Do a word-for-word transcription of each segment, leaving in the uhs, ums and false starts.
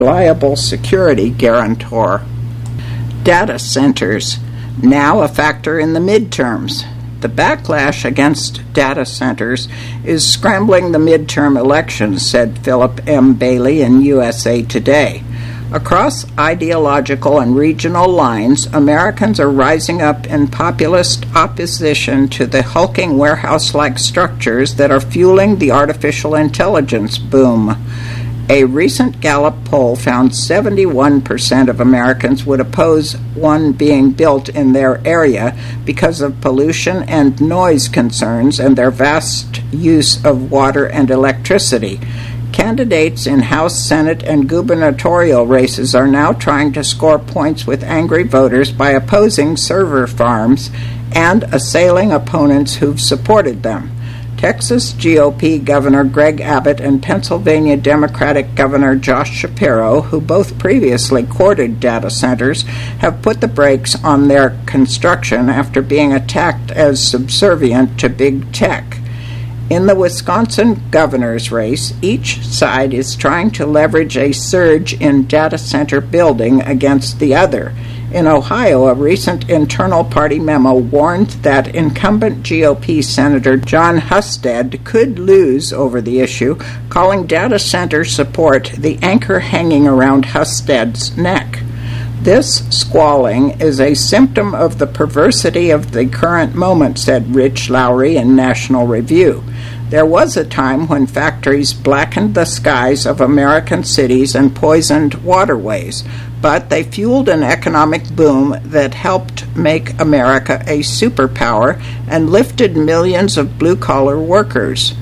reliable security guarantor. Data centers, now a factor in the midterms. The backlash against data centers is scrambling the midterm elections, said Philip M. Bailey in U S A Today. Across ideological and regional lines, Americans are rising up in populist opposition to the hulking warehouse-like structures that are fueling the artificial intelligence boom. A recent Gallup poll found seventy-one percent of Americans would oppose one being built in their area because of pollution and noise concerns and their vast use of water and electricity. Candidates in House, Senate, and gubernatorial races are now trying to score points with angry voters by opposing server farms and assailing opponents who've supported them. Texas G O P Governor Greg Abbott and Pennsylvania Democratic Governor Josh Shapiro, who both previously courted data centers, have put the brakes on their construction after being attacked as subservient to big tech. In the Wisconsin governor's race, each side is trying to leverage a surge in data center building against the other. In Ohio, a recent internal party memo warned that incumbent G O P Senator Jon Husted could lose over the issue, calling data center support the anchor hanging around Husted's neck. This squalling is a symptom of the perversity of the current moment, said Rich Lowry in National Review. There was a time when factories blackened the skies of American cities and poisoned waterways, but they fueled an economic boom that helped make America a superpower and lifted millions of blue-collar workers.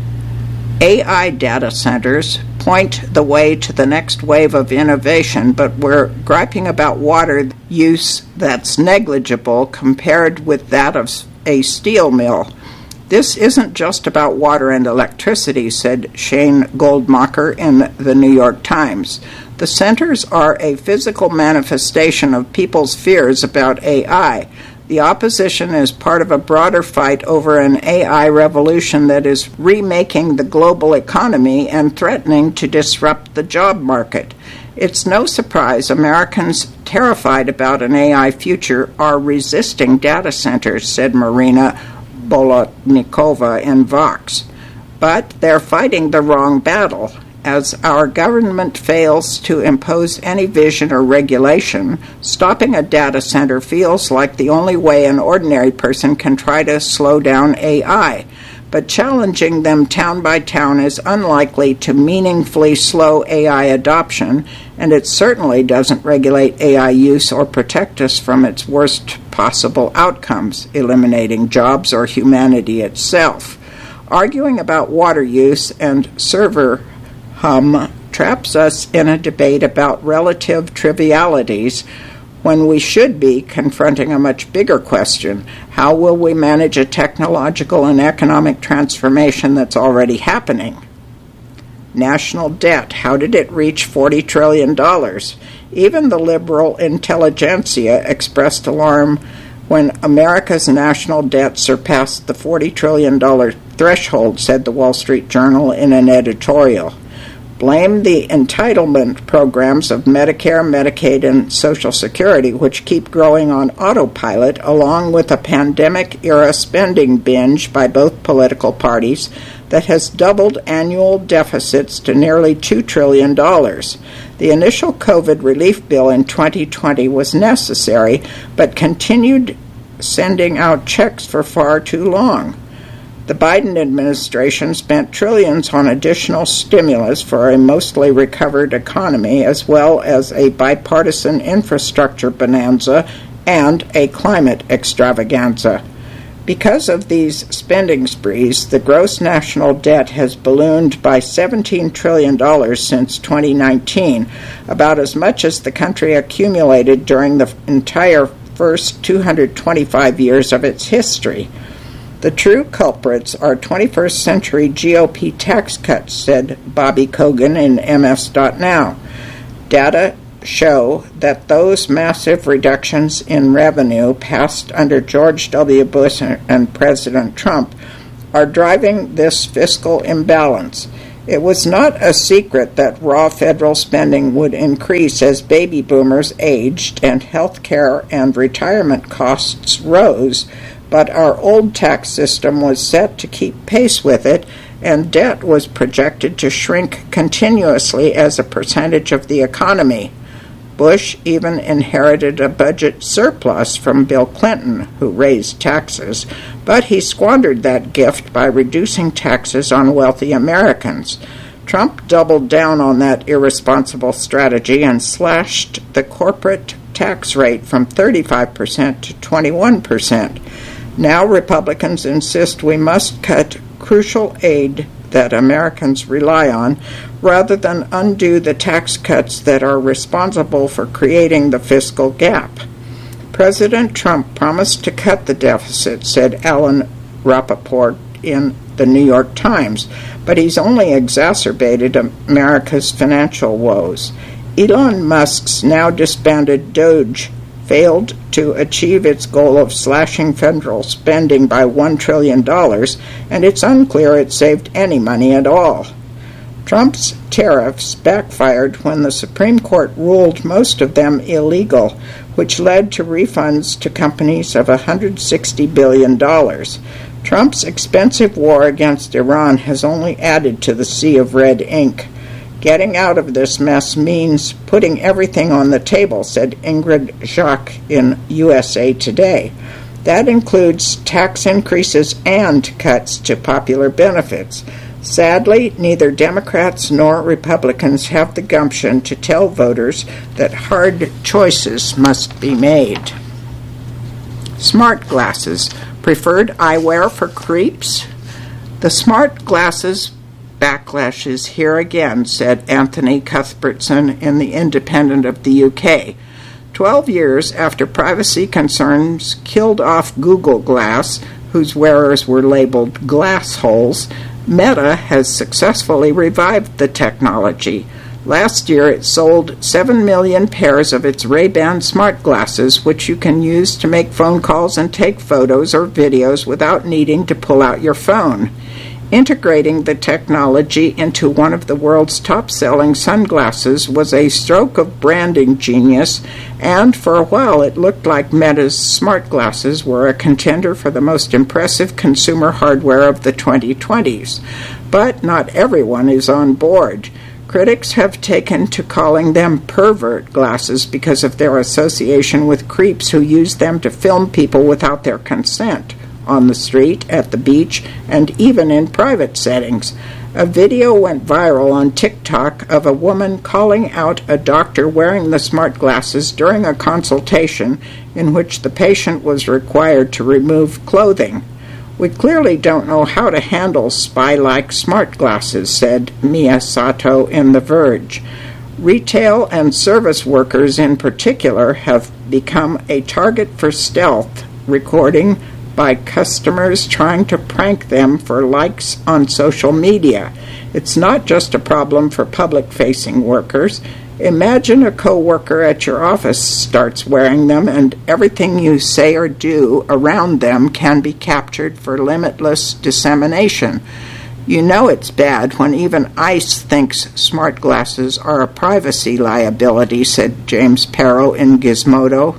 A I data centers point the way to the next wave of innovation, but we're griping about water use that's negligible compared with that of a steel mill. This isn't just about water and electricity, said Shane Goldmacher in the New York Times. The centers are a physical manifestation of people's fears about A I. The opposition is part of a broader fight over an A I revolution that is remaking the global economy and threatening to disrupt the job market. It's no surprise Americans terrified about an A I future are resisting data centers, said Marina Bolotnikova in Vox. But they're fighting the wrong battle. As our government fails to impose any vision or regulation, stopping a data center feels like the only way an ordinary person can try to slow down A I. But challenging them town by town is unlikely to meaningfully slow A I adoption, and it certainly doesn't regulate A I use or protect us from its worst possible outcomes, eliminating jobs or humanity itself. Arguing about water use and server hum traps us in a debate about relative trivialities when we should be confronting a much bigger question. How will we manage a technological and economic transformation that's already happening? National debt. How did it reach forty trillion dollars? Even the liberal intelligentsia expressed alarm when America's national debt surpassed the forty trillion dollars threshold, said the Wall Street Journal in an editorial. Blame the entitlement programs of Medicare, Medicaid, and Social Security, which keep growing on autopilot, along with a pandemic-era spending binge by both political parties that has doubled annual deficits to nearly two trillion dollars. The initial COVID relief bill in twenty twenty was necessary, but continued sending out checks for far too long. The Biden administration spent trillions on additional stimulus for a mostly recovered economy, as well as a bipartisan infrastructure bonanza and a climate extravaganza. Because of these spending sprees, the gross national debt has ballooned by seventeen trillion dollars since twenty nineteen, about as much as the country accumulated during the entire first two hundred twenty-five years of its history. The true culprits are twenty-first century G O P tax cuts, said Bobby Kogan in M S dot now. Data show that those massive reductions in revenue passed under George W. Bush and President Trump are driving this fiscal imbalance. It was not a secret that raw federal spending would increase as baby boomers aged and health care and retirement costs rose, but our old tax system was set to keep pace with it, and debt was projected to shrink continuously as a percentage of the economy. Bush even inherited a budget surplus from Bill Clinton, who raised taxes, but he squandered that gift by reducing taxes on wealthy Americans. Trump doubled down on that irresponsible strategy and slashed the corporate tax rate from thirty-five percent to twenty-one percent. Now Republicans insist we must cut crucial aid that Americans rely on, rather than undo the tax cuts that are responsible for creating the fiscal gap. President Trump promised to cut the deficit, said Alan Rappaport in the New York Times, but he's only exacerbated America's financial woes. Elon Musk's now disbanded Doge failed to achieve its goal of slashing federal spending by one trillion dollars, and it's unclear it saved any money at all. Trump's tariffs backfired when the Supreme Court ruled most of them illegal, which led to refunds to companies of one hundred sixty billion dollars. Trump's expensive war against Iran has only added to the sea of red ink. Getting out of this mess means putting everything on the table, said Ingrid Jacques in U S A Today. That includes tax increases and cuts to popular benefits. Sadly, neither Democrats nor Republicans have the gumption to tell voters that hard choices must be made. Smart glasses, preferred eyewear for creeps? The smart glasses backlash is here again, said Anthony Cuthbertson in The Independent of the U K. Twelve years after privacy concerns killed off Google Glass, whose wearers were labeled glass holes, Meta has successfully revived the technology. Last year it sold seven million pairs of its Ray-Ban smart glasses, which you can use to make phone calls and take photos or videos without needing to pull out your phone. Integrating the technology into one of the world's top-selling sunglasses was a stroke of branding genius, and for a while it looked like Meta's smart glasses were a contender for the most impressive consumer hardware of the twenty twenties. But not everyone is on board. Critics have taken to calling them pervert glasses because of their association with creeps who use them to film people without their consent, on the street, at the beach, and even in private settings. A video went viral on TikTok of a woman calling out a doctor wearing the smart glasses during a consultation in which the patient was required to remove clothing. We clearly don't know how to handle spy-like smart glasses, said Mia Sato in The Verge. Retail and service workers in particular have become a target for stealth recording by customers trying to prank them for likes on social media. It's not just a problem for public-facing workers. Imagine a coworker at your office starts wearing them, and everything you say or do around them can be captured for limitless dissemination. You know it's bad when even ICE thinks smart glasses are a privacy liability, said James Perrow in Gizmodo.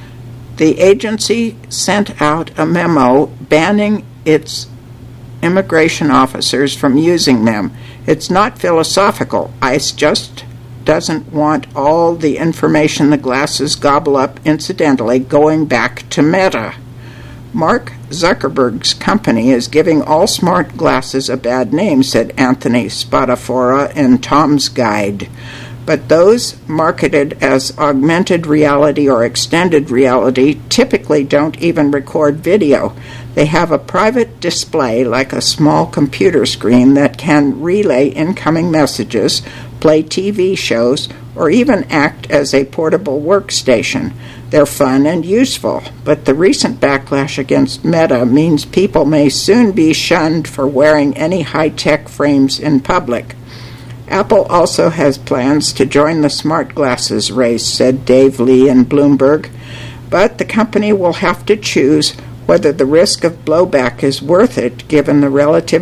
The agency sent out a memo banning its immigration officers from using them. It's not philosophical. ICE just doesn't want all the information the glasses gobble up incidentally going back to Meta. Mark Zuckerberg's company is giving all smart glasses a bad name, said Anthony Spadafora in Tom's Guide. But those marketed as augmented reality or extended reality typically don't even record video. They have a private display like a small computer screen that can relay incoming messages, play T V shows, or even act as a portable workstation. They're fun and useful, but the recent backlash against Meta means people may soon be shunned for wearing any high-tech frames in public. Apple also has plans to join the smart glasses race, said Dave Lee in Bloomberg, but the company will have to choose whether the risk of blowback is worth it given the relative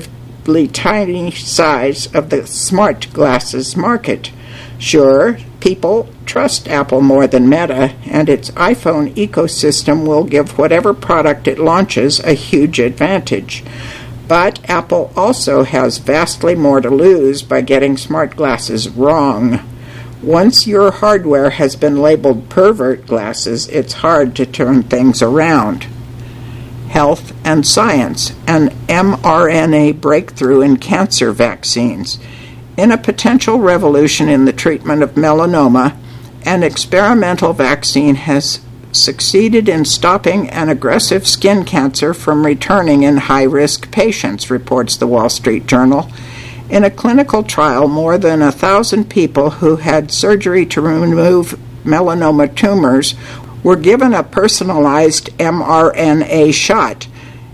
relatively tiny size of the smart glasses market. Sure, people trust Apple more than Meta, and its iPhone ecosystem will give whatever product it launches a huge advantage. But Apple also has vastly more to lose by getting smart glasses wrong. Once your hardware has been labeled pervert glasses, it's hard to turn things around. Health and science, an mRNA breakthrough in cancer vaccines. In a potential revolution in the treatment of melanoma, an experimental vaccine has succeeded in stopping an aggressive skin cancer from returning in high-risk patients, reports the Wall Street Journal. In a clinical trial, more than a thousand people who had surgery to remove melanoma tumors were given a personalized mRNA shot,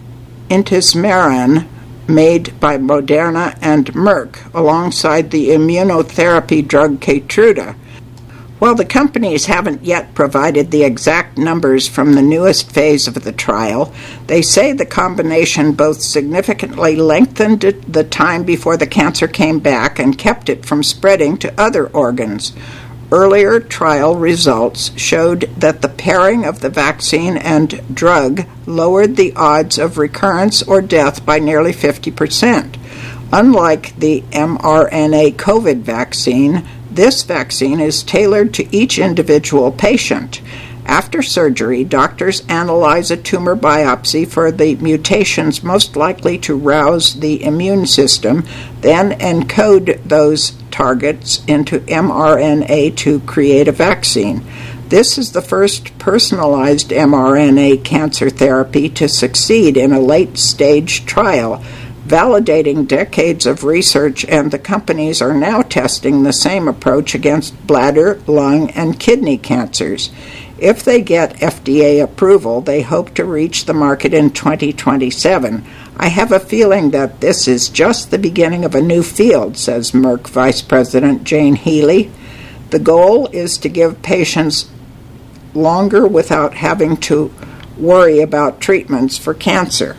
intismeran, made by Moderna and Merck, alongside the immunotherapy drug Keytruda. While the companies haven't yet provided the exact numbers from the newest phase of the trial, they say the combination both significantly lengthened the time before the cancer came back and kept it from spreading to other organs. Earlier trial results showed that the pairing of the vaccine and drug lowered the odds of recurrence or death by nearly fifty percent. Unlike the mRNA COVID vaccine, this vaccine is tailored to each individual patient. After surgery, doctors analyze a tumor biopsy for the mutations most likely to rouse the immune system, then encode those targets into mRNA to create a vaccine. This is the first personalized mRNA cancer therapy to succeed in a late-stage trial, validating decades of research, and the companies are now testing the same approach against bladder, lung, and kidney cancers. If they get F D A approval, they hope to reach the market in twenty twenty-seven. I have a feeling that this is just the beginning of a new field, says Merck Vice President Jane Healy. The goal is to give patients longer without having to worry about treatments for cancer.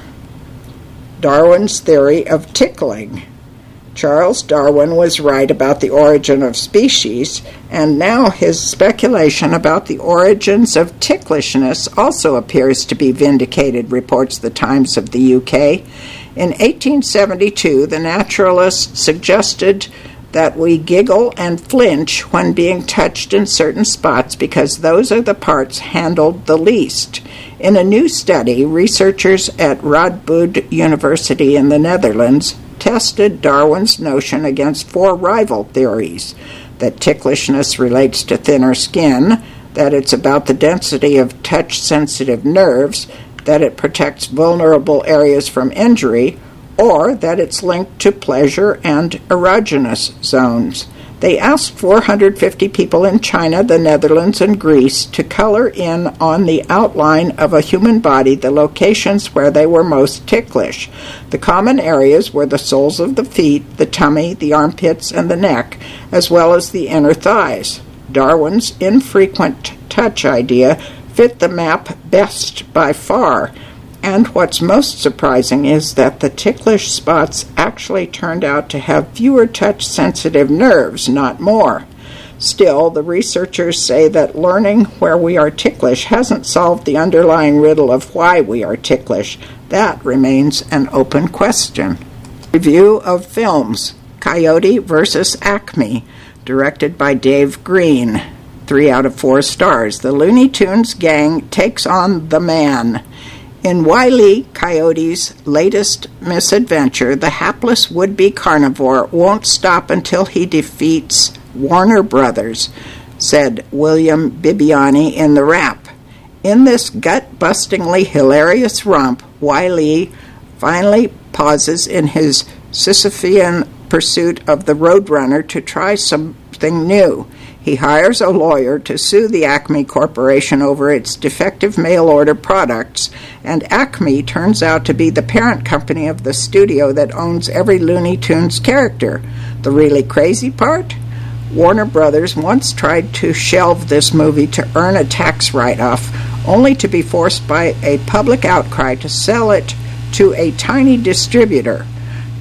Darwin's theory of tickling. Charles Darwin was right about the origin of species, and now his speculation about the origins of ticklishness also appears to be vindicated, reports the Times of the U K. In eighteen seventy-two, the naturalists suggested that we giggle and flinch when being touched in certain spots because those are the parts handled the least. In a new study, researchers at Radboud University in the Netherlands tested Darwin's notion against four rival theories: that ticklishness relates to thinner skin, that it's about the density of touch-sensitive nerves, that it protects vulnerable areas from injury, or that it's linked to pleasure and erogenous zones. They asked four hundred fifty people in China, the Netherlands, and Greece to color in on the outline of a human body the locations where they were most ticklish. The common areas were the soles of the feet, the tummy, the armpits, and the neck, as well as the inner thighs. Darwin's infrequent touch idea fit the map best by far. And what's most surprising is that the ticklish spots actually turned out to have fewer touch-sensitive nerves, not more. Still, the researchers say that learning where we are ticklish hasn't solved the underlying riddle of why we are ticklish. That remains an open question. Review of films: Coyote versus Acme, directed by Dave Green. Three out of four stars. The Looney Tunes gang takes on the man. In Wile E. Coyote's latest misadventure, the hapless would-be carnivore won't stop until he defeats Warner Brothers, said William Bibbiani in the Wrap. In this gut-bustingly hilarious romp, Wile E. finally pauses in his Sisyphean pursuit of the Roadrunner to try something new. He hires a lawyer to sue the Acme Corporation over its defective mail-order products, and Acme turns out to be the parent company of the studio that owns every Looney Tunes character. The really crazy part? Warner Brothers once tried to shelve this movie to earn a tax write-off, only to be forced by a public outcry to sell it to a tiny distributor.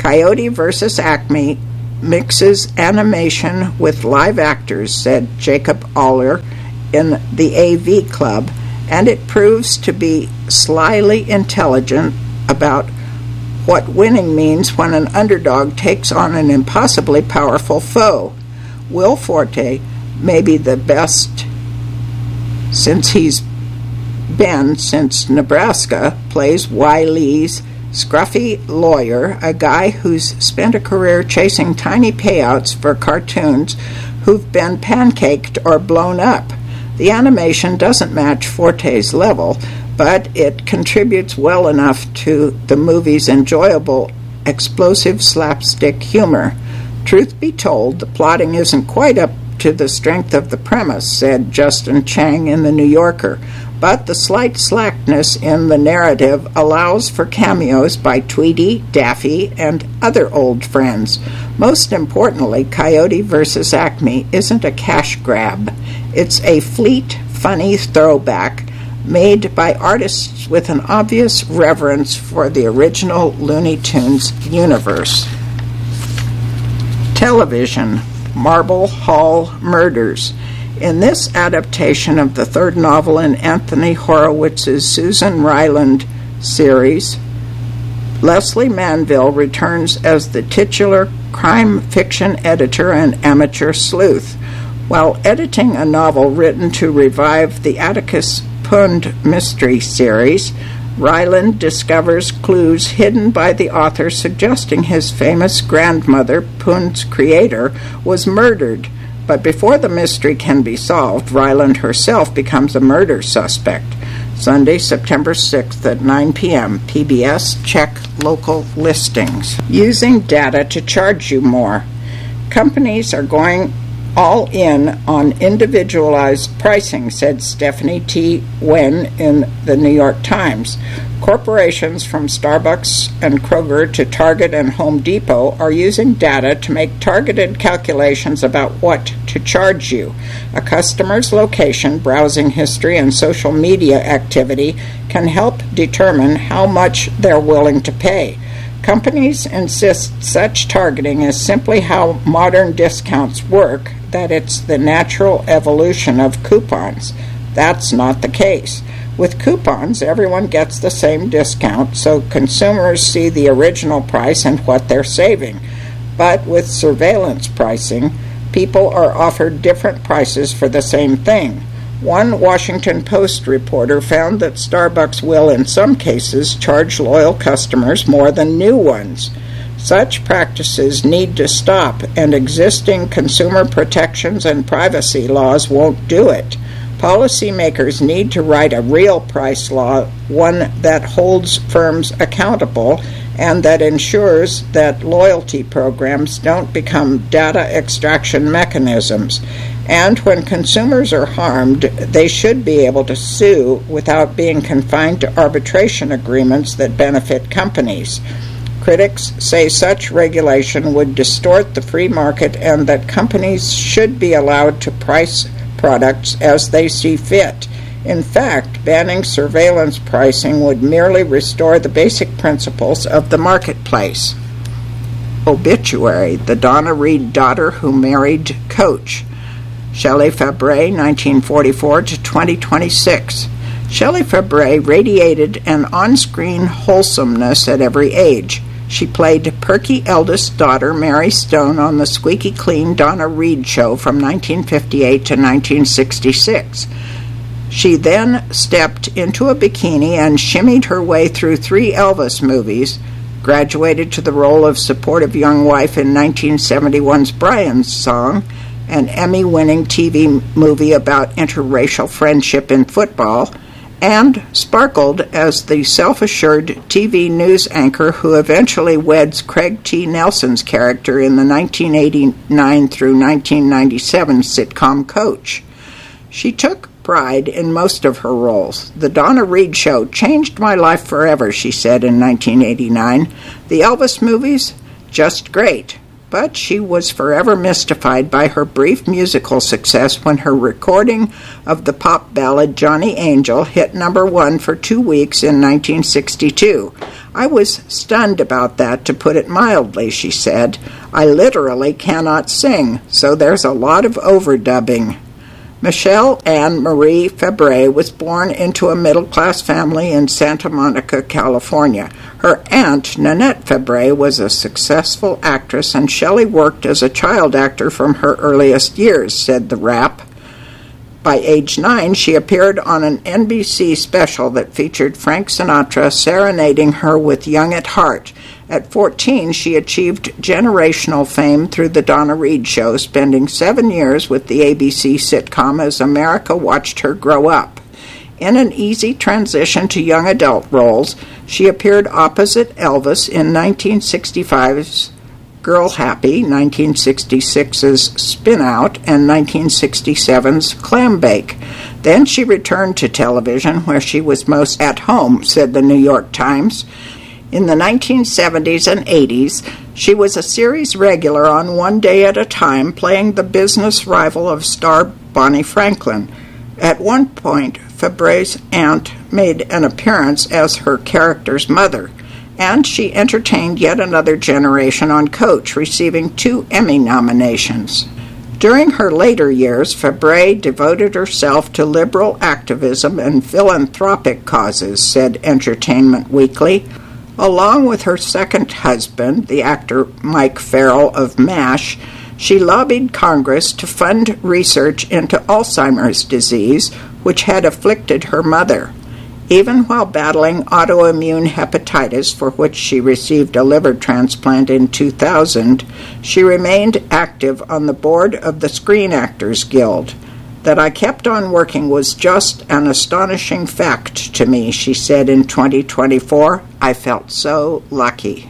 Coyote versus Acme mixes animation with live actors, said Jacob Aller in the A V Club, and it proves to be slyly intelligent about what winning means when an underdog takes on an impossibly powerful foe. Will Forte may be the best since he's been since Nebraska, plays Wiley's scruffy lawyer, a guy who's spent a career chasing tiny payouts for cartoons who've been pancaked or blown up. The animation doesn't match Forte's level, but it contributes well enough to the movie's enjoyable, explosive slapstick humor. Truth be told, the plotting isn't quite up to the strength of the premise, said Justin Chang in The New Yorker, but the slight slackness in the narrative allows for cameos by Tweety, Daffy, and other old friends. Most importantly, Coyote versus Acme isn't a cash grab. It's a fleet, funny throwback made by artists with an obvious reverence for the original Looney Tunes universe. Television, Marble Hall Murders. In this adaptation of the third novel in Anthony Horowitz's Susan Ryland series, Leslie Manville returns as the titular crime fiction editor and amateur sleuth. While editing a novel written to revive the Atticus Pund mystery series, Ryland discovers clues hidden by the author suggesting his famous grandmother, Pund's creator, was murdered. But before the mystery can be solved, Ryland herself becomes a murder suspect. Sunday, September sixth at nine p.m. P B S. Check local listings. Using data to charge you more. Companies are going all in on individualized pricing, said Stephanie T. Wen in the New York Times. Corporations from Starbucks and Kroger to Target and Home Depot are using data to make targeted calculations about what to charge you. A customer's location, browsing history, and social media activity can help determine how much they're willing to pay. Companies insist such targeting is simply how modern discounts work, that it's the natural evolution of coupons. That's not the case. With coupons, everyone gets the same discount, so consumers see the original price and what they're saving. But with surveillance pricing, people are offered different prices for the same thing. One Washington Post reporter found that Starbucks will, in some cases, charge loyal customers more than new ones. Such practices need to stop, and existing consumer protections and privacy laws won't do it. Policymakers need to write a real price law, one that holds firms accountable and that ensures that loyalty programs don't become data extraction mechanisms. And when consumers are harmed, they should be able to sue without being confined to arbitration agreements that benefit companies. Critics say such regulation would distort the free market and that companies should be allowed to price products as they see fit. In fact, banning surveillance pricing would merely restore the basic principles of the marketplace. Obituary: the Donna Reed daughter who married Coach. Shelley Fabre, nineteen forty-four to twenty twenty-six. Shelley Fabre radiated an on-screen wholesomeness at every age. She played perky eldest daughter Mary Stone on the squeaky clean Donna Reed show from nineteen fifty-eight to nineteen sixty-six. She then stepped into a bikini and shimmied her way through three Elvis movies, graduated to the role of supportive young wife in nineteen seventy-one's Brian's Song, an Emmy-winning T V movie about interracial friendship in football, and sparkled as the self-assured T V news anchor who eventually weds Craig T. Nelson's character in the nineteen eighty-nine through nineteen ninety-seven sitcom Coach. She took pride in most of her roles. The Donna Reed show changed my life forever, she said in nineteen eighty-nine. The Elvis movies? Just great. but she was forever mystified by her brief musical success when her recording of the pop ballad Johnny Angel hit number one for two weeks in nineteen sixty-two. I was stunned about that, to put it mildly, she said. I literally cannot sing, so there's a lot of overdubbing. Michelle Anne Marie Fabre was born into a middle-class family in Santa Monica, California. Her aunt, Nanette Fabre, was a successful actress, and Shelley worked as a child actor from her earliest years, said the Rap. By age nine, she appeared on an N B C special that featured Frank Sinatra serenading her with Young at Heart. At fourteen, she achieved generational fame through the Donna Reed Show, spending seven years with the A B C sitcom as America watched her grow up. In an easy transition to young adult roles, she appeared opposite Elvis in nineteen sixty-five's Girl Happy, nineteen sixty-six's Spin Out, and nineteen sixty-seven's Clam Bake. Then she returned to television, where she was most at home, said the New York Times. In the nineteen seventies and eighties, she was a series regular on One Day at a Time, playing the business rival of star Bonnie Franklin. At one point, Fabre's aunt made an appearance as her character's mother, and she entertained yet another generation on Coach, receiving two Emmy nominations. During her later years, Fabre devoted herself to liberal activism and philanthropic causes, said Entertainment Weekly. Along with her second husband, the actor Mike Farrell of MASH, she lobbied Congress to fund research into Alzheimer's disease, which had afflicted her mother. Even while battling autoimmune hepatitis, for which she received a liver transplant in two thousand, she remained active on the board of the Screen Actors Guild. That I kept on working was just an astonishing fact to me, she said in twenty twenty-four. I felt so lucky.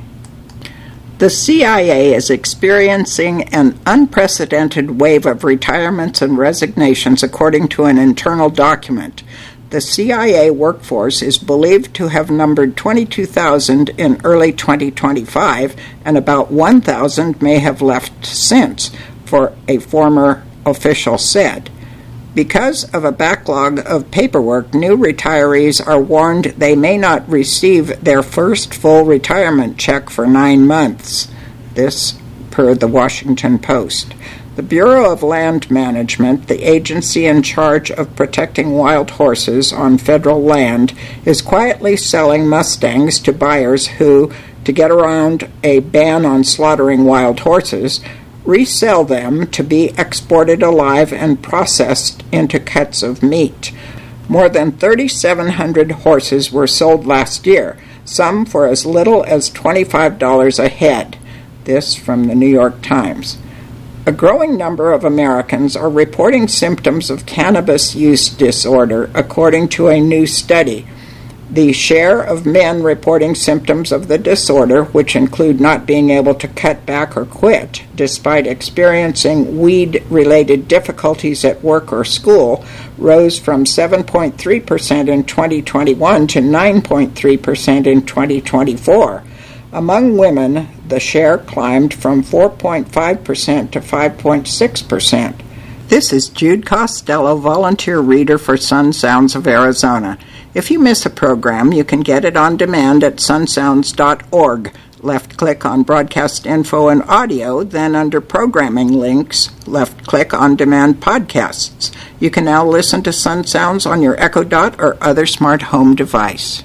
The C I A is experiencing an unprecedented wave of retirements and resignations, according to an internal document. The C I A workforce is believed to have numbered twenty-two thousand in early twenty twenty-five, and about one thousand may have left since, for a former official said. Because of a backlog of paperwork, new retirees are warned they may not receive their first full retirement check for nine months. This per the Washington Post. The Bureau of Land Management, the agency in charge of protecting wild horses on federal land, is quietly selling Mustangs to buyers who, to get around a ban on slaughtering wild horses, resell them to be exported alive and processed into cuts of meat. More than three thousand seven hundred horses were sold last year, some for as little as twenty-five dollars a head. This from the New York Times. A growing number of Americans are reporting symptoms of cannabis use disorder, according to a new study. The share of men reporting symptoms of the disorder, which include not being able to cut back or quit, despite experiencing weed-related difficulties at work or school, rose from seven point three percent in twenty twenty-one to nine point three percent in twenty twenty-four. Among women, the share climbed from four point five percent to five point six percent. This is Jude Costello, volunteer reader for Sun Sounds of Arizona. If you miss a program, you can get it on demand at sun sounds dot org. Left-click on Broadcast Info and Audio, then under Programming Links, left-click on Demand Podcasts. You can now listen to Sun Sounds on your Echo Dot or other smart home device.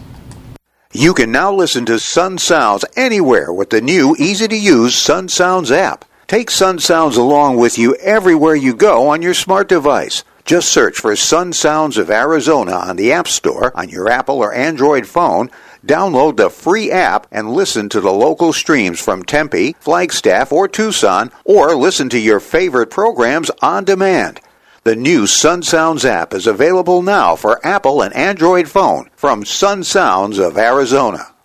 You can now listen to Sun Sounds anywhere with the new, easy-to-use Sun Sounds app. Take Sun Sounds along with you everywhere you go on your smart device. Just search for Sun Sounds of Arizona on the App Store on your Apple or Android phone, download the free app, and listen to the local streams from Tempe, Flagstaff, or Tucson, or listen to your favorite programs on demand. The new Sun Sounds app is available now for Apple and Android phone from Sun Sounds of Arizona.